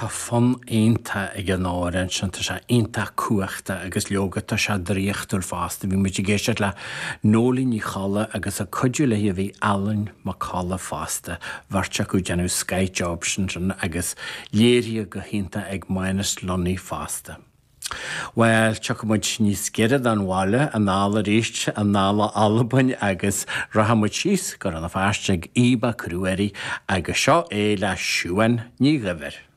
Tá fan éanta ag an áireann sin tá sé éanta cuachta agus leoga tá sé dríochtúil fásta. Bhí muid géisteart le nólainn í chala agus a cuidiú le a bhí Alan má chala fásta bharrte go déanú Sky Jobs sin agus léirí go hénta ag mainas lonnaí fásta. Well, tucha muid níos geiread an bháile an nála ríist an nála albain agus rahamid síos gur an fáisteag íba cruairí agus seo é le siúan ní gabhar.